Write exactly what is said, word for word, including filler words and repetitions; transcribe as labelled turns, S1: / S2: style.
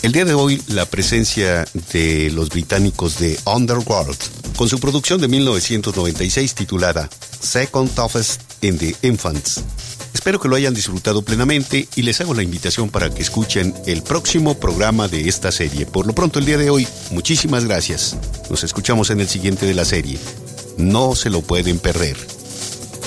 S1: El día de hoy, la presencia de los británicos de Underworld, con su producción de mil novecientos noventa y seis titulada Second Toughest in the Infants. Espero que lo hayan disfrutado plenamente y les hago la invitación para que escuchen el próximo programa de esta serie. Por lo pronto, el día de hoy, muchísimas gracias. Nos escuchamos en el siguiente de la serie. No se lo pueden perder.